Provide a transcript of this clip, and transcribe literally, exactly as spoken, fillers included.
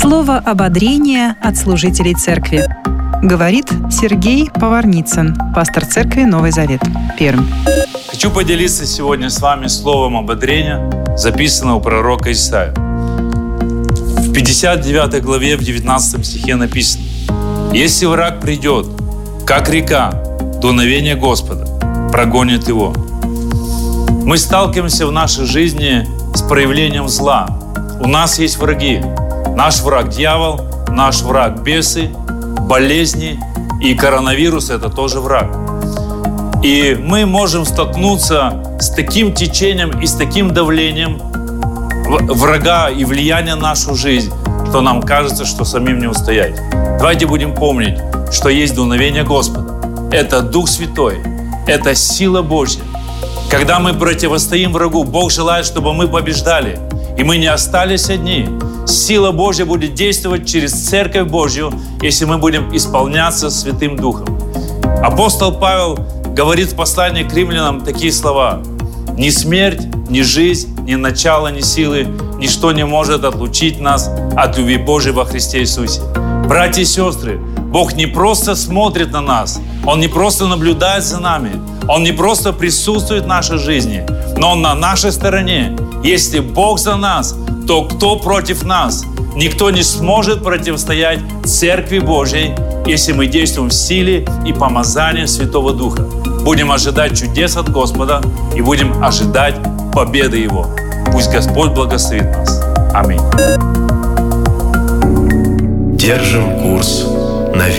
Слово ободрения от служителей церкви. Говорит Сергей Поварницын, пастор церкви Новый Завет, Пермь. Хочу поделиться сегодня с вами словом ободрения, записанного у пророка Исаии. В пятьдесят девятой главе, в девятнадцатом стихе написано: «Если враг придет, как река, дуновение Господа прогонит его». Мы сталкиваемся в нашей жизни с проявлением зла. У нас есть враги. Наш враг – дьявол, наш враг – бесы, болезни, и коронавирус – это тоже враг. И мы можем столкнуться с таким течением и с таким давлением врага и влияния на нашу жизнь, что нам кажется, что самим не устоять. Давайте будем помнить, что есть дуновение Господа. Это Дух Святой, это сила Божья. Когда мы противостоим врагу, Бог желает, чтобы мы побеждали, и мы не остались одни. Сила Божья будет действовать через Церковь Божью, если мы будем исполняться Святым Духом. Апостол Павел говорит в послании к римлянам такие слова: «Ни смерть, ни жизнь, ни начало, ни силы, ничто не может отлучить нас от любви Божьей во Христе Иисусе». Братья и сестры, Бог не просто смотрит на нас, Он не просто наблюдает за нами, Он не просто присутствует в нашей жизни, но Он на нашей стороне. Если Бог за нас, то кто против нас? Никто не сможет противостоять Церкви Божьей, если мы действуем в силе и помазании Святого Духа. Будем ожидать чудес от Господа и будем ожидать победы Его. Пусть Господь благословит нас. Аминь. Держим курс